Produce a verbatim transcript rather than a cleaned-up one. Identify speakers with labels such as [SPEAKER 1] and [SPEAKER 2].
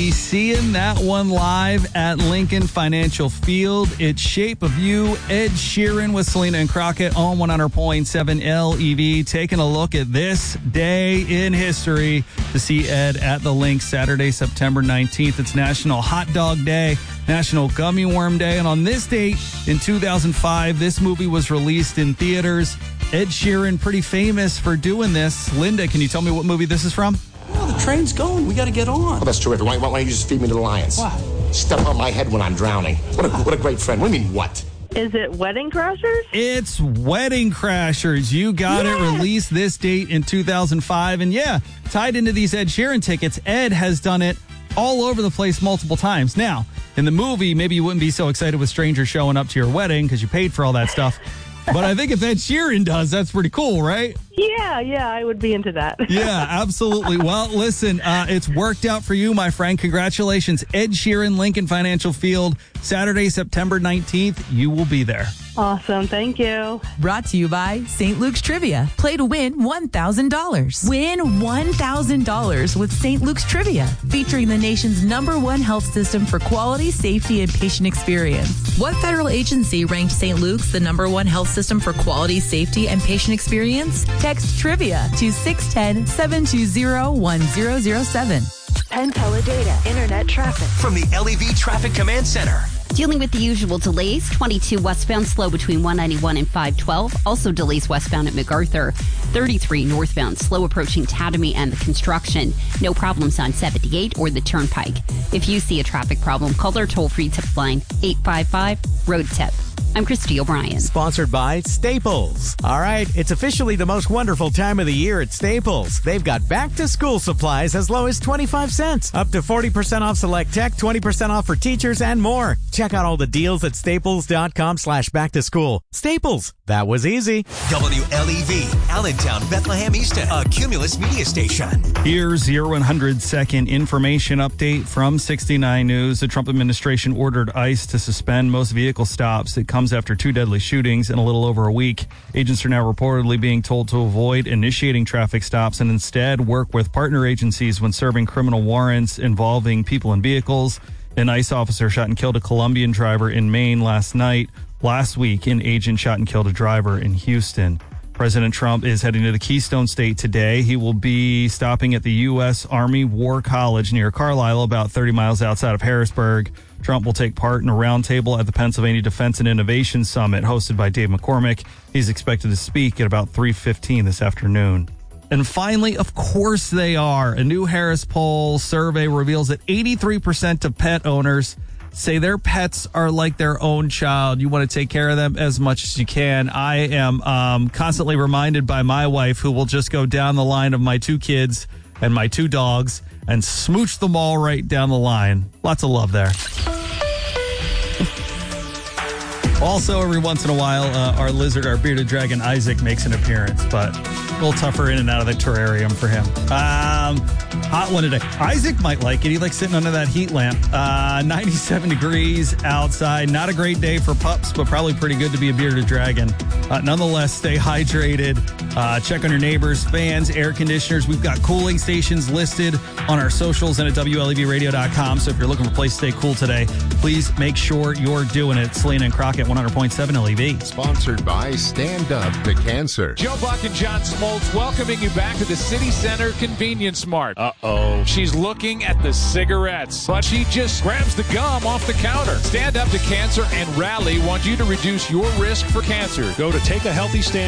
[SPEAKER 1] be seeing that one live at Lincoln Financial Field. It's Shape of You, Ed Sheeran with Selena and Crockett on one hundred point seven L E V. Taking a look at this day in history to see Ed at the Link Saturday, September nineteenth. It's National Hot Dog Day, National Gummy Worm Day. And on this date in two thousand five, this movie was released in theaters. Ed Sheeran, pretty famous for doing this. Linda, can you tell me what movie this is from?
[SPEAKER 2] Oh, the train's going. We got to get on.
[SPEAKER 3] Oh, that's terrific. Why, why don't you just feed me to the lions?
[SPEAKER 2] What?
[SPEAKER 3] Step on my head when I'm drowning. What a, what a great friend. What do you mean, what?
[SPEAKER 4] Is it Wedding Crashers?
[SPEAKER 1] It's Wedding Crashers. You got
[SPEAKER 4] Yes!
[SPEAKER 1] it. Released this date in two thousand five. And yeah, tied into these Ed Sheeran tickets, Ed has done it all over the place multiple times. Now, in the movie, maybe you wouldn't be so excited with strangers showing up to your wedding because you paid for all that stuff. But I think if Ed Sheeran does, that's pretty cool, right?
[SPEAKER 4] Yeah, yeah, I would be into that.
[SPEAKER 1] Yeah, absolutely. Well, listen, uh, it's worked out for you, my friend. Congratulations. Ed Sheeran, Lincoln Financial Field, Saturday, September nineteenth. You will be there.
[SPEAKER 4] Awesome, thank you.
[SPEAKER 5] Brought to you by Saint Luke's Trivia. Play to win one thousand dollars. Win one thousand dollars with Saint Luke's Trivia, featuring the nation's number one health system for quality, safety, and patient experience. What federal agency ranked Saint Luke's the number one health system for quality, safety, and patient experience? Text Trivia to six one zero, seven two zero, one zero zero seven.
[SPEAKER 6] Penn Teledata Internet traffic
[SPEAKER 7] from the L E V Traffic Command Center.
[SPEAKER 8] Dealing with the usual delays, twenty-two westbound slow between one ninety-one and five twelve. Also delays westbound at MacArthur. thirty-three northbound slow approaching Tatamy and the construction. No problems on seventy-eight or the Turnpike. If you see a traffic problem, call our toll-free tip line eight five five, road tip. I'm Christy O'Brien.
[SPEAKER 9] Sponsored by Staples. All right, it's officially the most wonderful time of the year at Staples. They've got back-to-school supplies as low as twenty-five cents. Up to forty percent off select tech, twenty percent off for teachers, and more. Check out all the deals at staples.com slash back to school. Staples. That was easy.
[SPEAKER 7] W L E V, Allentown, Bethlehem, Easton, a Cumulus media station.
[SPEAKER 1] Here's your one hundred second information update from sixty-nine News. The Trump administration ordered ICE to suspend most vehicle stops. It comes after two deadly shootings in a little over a week. Agents are now reportedly being told to avoid initiating traffic stops and instead work with partner agencies when serving criminal warrants involving people and vehicles. An ICE officer shot and killed a Colombian driver in Maine last night. Last week, an agent shot and killed a driver in Houston. President Trump is heading to the Keystone State today. He will be stopping at the U S Army War College near Carlisle, about thirty miles outside of Harrisburg. Trump will take part in a roundtable at the Pennsylvania Defense and Innovation Summit hosted by Dave McCormick. He's expected to speak at about three fifteen this afternoon. And finally, of course they are. A new Harris Poll survey reveals that eighty-three percent of pet owners say their pets are like their own child. You want to take care of them as much as you can. I am um, constantly reminded by my wife, who will just go down the line of my two kids and my two dogs and smooch them all right down the line. Lots of love there. Also, every once in a while, uh, our lizard, our bearded dragon, Isaac, makes an appearance, but a little tougher in and out of the terrarium for him. Um, hot one today. Isaac might like it. He likes sitting under that heat lamp. Uh, ninety-seven degrees outside. Not a great day for pups, but probably pretty good to be a bearded dragon. Uh, nonetheless, stay hydrated. Uh, check on your neighbors, fans, air conditioners. We've got cooling stations listed on our socials and at W L E V radio dot com. So if you're looking for a place to stay cool today, please make sure you're doing it. Selena and Crockett, one hundred point seven L E V.
[SPEAKER 10] Sponsored by Stand Up to Cancer.
[SPEAKER 11] Joe Buck and John Smoltz welcoming you back to the City Center Convenience Mart. Uh-oh. She's looking at the cigarettes, but she just grabs the gum off the counter. Stand Up to Cancer and Rally want you to reduce your risk for cancer.
[SPEAKER 12] Go to take a healthy stand.